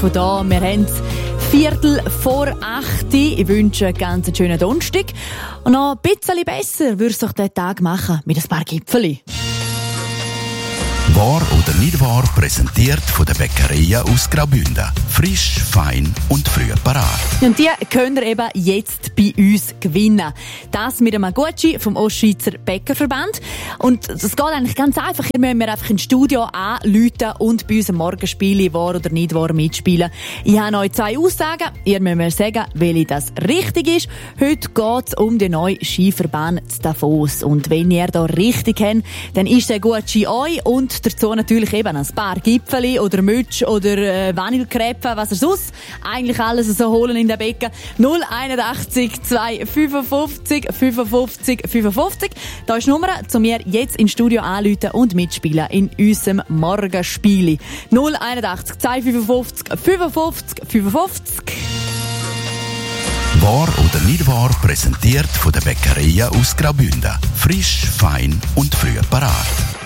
von da. Wir haben 7:45. Ich wünsche einen ganz schönen Donnerstag. Und noch ein bisschen besser würde es doch diesen Tag machen mit ein paar Gipfeli. Wahr oder nicht wahr, präsentiert von der Bäckerei aus Graubünden. Frisch, fein und früh parat. Und die könnt ihr eben jetzt bei uns gewinnen. Das mit einem Gutschein vom Ostschweizer Bäckerverband. Und das geht eigentlich ganz einfach. Ihr müsst mir einfach ins Studio anrufen und bei uns am Morgenspiel wahr oder nicht wahr mitspielen. Ich habe euch 2 Aussagen. Ihr müsst mir sagen, welche das richtig ist. Heute geht es um den neuen Skiverband zu Davos. Und wenn ihr da richtig habt, dann ist der Gutschein euch und dazu natürlich eben ein paar Gipfeli oder Mütsch oder Vanillekrepe, was ihr sonst eigentlich alles so holen in der Becken. 081 255 55 55. Da ist die Nummer, zu mir jetzt ins Studio anrufen und mitspielen in unserem Morgenspiel. 081 255 55 55. Wahr oder nicht wahr, präsentiert von der Bäckerei aus Graubünden. Frisch, fein und früh parat.